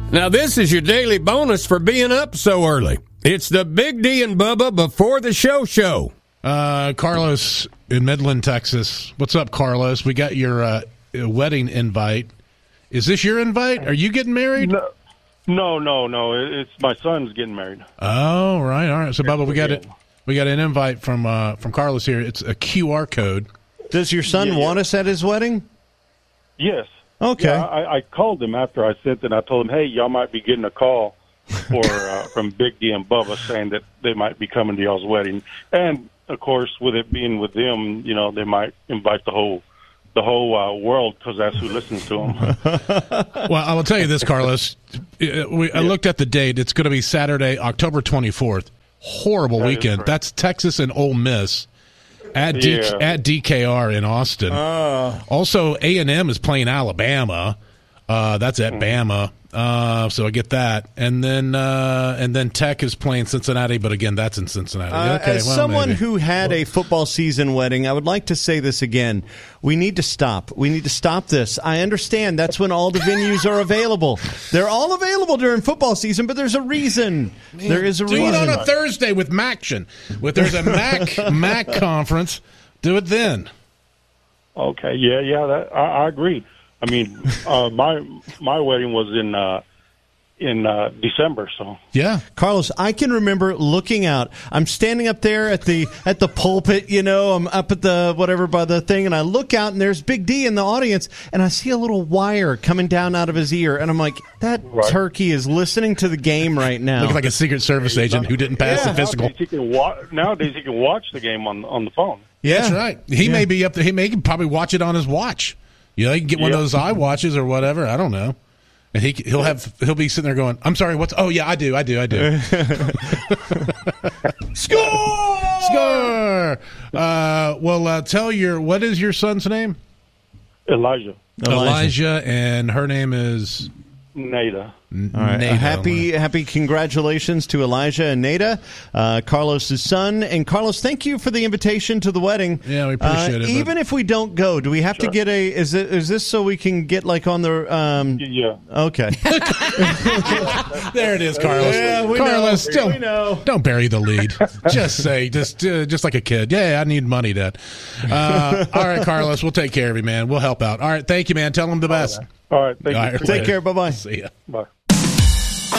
Now, this is your daily bonus for being up so early. It's the Big D and Bubba before the show. Carlos in Midland, Texas. What's up, Carlos? We got your wedding invite. Is this your invite? Are you getting married? No. It's my son's getting married. Oh, right. All right. So, Bubba, we got an invite from Carlos here. It's a QR code. Does your son want us at his wedding? Yes. Okay. Yeah, I called him after I sent it. I told him, hey, y'all might be getting a call from Big D and Bubba saying that they might be coming to y'all's wedding. And, of course, with it being with them, they might invite the whole world because that's who listens to them. Well, I will tell you this, Carlos. I looked at the date. It's going to be Saturday, October 24th. Horrible weekend. That's Texas and Ole Miss. At DKR in Austin. Also, A&M is playing Alabama. That's at Bama. So I get that. And then Tech is playing Cincinnati, but again, that's in Cincinnati. As someone who had a football season wedding, I would like to say this again. We need to stop. We need to stop this. I understand that's when all the venues are available. They're all available during football season, but there's a reason. There is a reason. Do it on a Thursday with MACtion. There's a MAC conference. Do it then. Okay. Yeah. I agree. I mean, my wedding was in December, so yeah. Carlos, I can remember looking out. I'm standing up there at the pulpit, I'm up at the whatever by the thing, and I look out, and there's Big D in the audience, and I see a little wire coming down out of his ear, and I'm like, that turkey is listening to the game right now. Looks like a Secret Service agent who didn't pass the physical. Nowadays he can watch the game on the phone. Yeah, that's right. He may be up there. He may probably watch it on his watch. He can get one of those iWatches or whatever. I don't know. And he'll be sitting there going, I'm sorry, what's... Oh, yeah, I do. Score! What is your son's name? Elijah, and her name is... Nada. All right. Happy congratulations to Elijah and Nada, Carlos' son. And Carlos, thank you for the invitation to the wedding. Yeah, we appreciate it. Even if we don't go, do we have to get is this so we can get on the Yeah. Okay. There it is, Carlos. Yeah, Carlos, know. Don't bury the lead. Just say just like a kid. Yeah, I need money, Dad. All right, Carlos, we'll take care of you, man. We'll help out. All right, thank you, man. Tell him the best. All right, thank you. Take care. Bye-bye. See ya. Bye.